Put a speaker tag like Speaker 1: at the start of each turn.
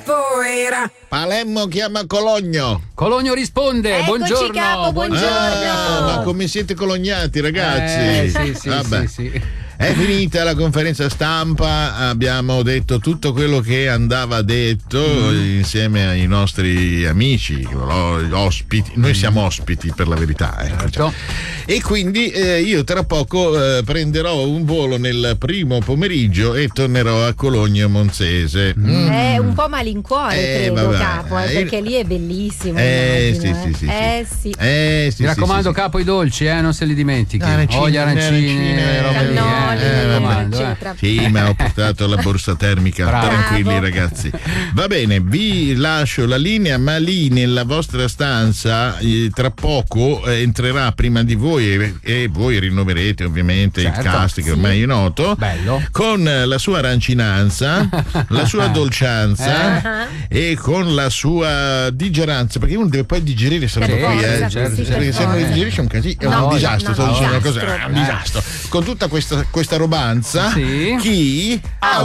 Speaker 1: capoeira.
Speaker 2: Palermo chiama Cologno.
Speaker 3: Cologno risponde.
Speaker 4: Eccoci,
Speaker 3: Buongiorno.
Speaker 4: capo, buongiorno.
Speaker 2: Ma come siete colognati, ragazzi?
Speaker 3: Sì,
Speaker 2: Vabbè.
Speaker 3: sì.
Speaker 2: È finita la conferenza stampa, abbiamo detto tutto quello che andava detto insieme ai nostri amici, ospiti. Noi siamo ospiti per la verità.
Speaker 3: Certo.
Speaker 2: E quindi io tra poco prenderò un volo nel primo pomeriggio e tornerò a Cologno Monzese.
Speaker 4: È un po' malincuore, credo,
Speaker 2: vabbè.
Speaker 4: capo, perché lì è bellissimo.
Speaker 2: Sì.
Speaker 3: Mi raccomando, capo, i dolci, non se li dimentichi.
Speaker 2: Arancine,
Speaker 3: Gli arancine, robe lì,
Speaker 4: cannoli,
Speaker 3: mi raccomando,
Speaker 4: eccetera.
Speaker 2: Sì, ma ho portato la borsa termica.
Speaker 3: Bravo.
Speaker 2: Tranquilli, ragazzi. Va bene, vi lascio la linea, ma lì nella vostra stanza tra poco entrerà prima di voi e voi rinnoverete ovviamente
Speaker 3: Certo,
Speaker 2: il cast che ormai è noto.
Speaker 3: Bello.
Speaker 2: Con la sua rancinanza, la sua dolcianza e con la sua digeranza, perché uno deve poi digerire se
Speaker 4: Per
Speaker 2: qui,
Speaker 4: forza,
Speaker 3: certo,
Speaker 4: sì,
Speaker 2: perché
Speaker 4: per
Speaker 2: se non
Speaker 4: forza.
Speaker 2: digerisce è un casino, è
Speaker 4: No,
Speaker 2: un disastro,
Speaker 4: no,
Speaker 2: sto dicendo una
Speaker 4: disastro.
Speaker 2: cosa, è un disastro. Con tutta questa robanza,
Speaker 3: Sì.
Speaker 2: chi